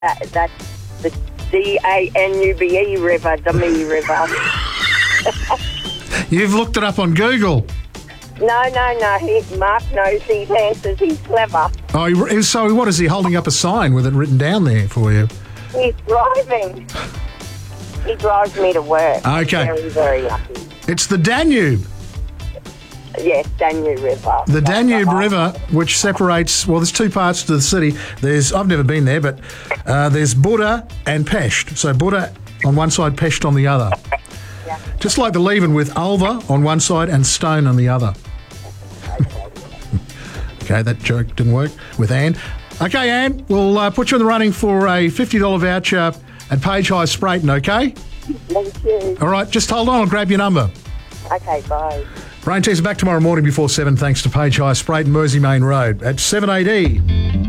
That's the Danube River, the Me River. You've looked it up on Google. No. Mark knows these answers. He's clever. Oh, so what is he holding up a sign with it written down there for you? He's driving. He drives me to work. Okay. Very, very lucky. It's the Danube. Yes, Danube River. The Danube River, which separates, well, there's two parts to the city. I've never been there, but there's Buda and Pest. So Buda on one side, Pest on the other. Yeah. Just like the Leven with Alva on one side and Stone on the other. Okay, that joke didn't work with Anne. Okay, Anne, we'll put you in the running for a $50 voucher at Page High Sprayton, okay? Thank you. All right, just hold on, I'll grab your number. Okay, bye. Brain Teaser back tomorrow morning before 7, thanks to Page High Sprayton, Mersey Main Road at 7:80.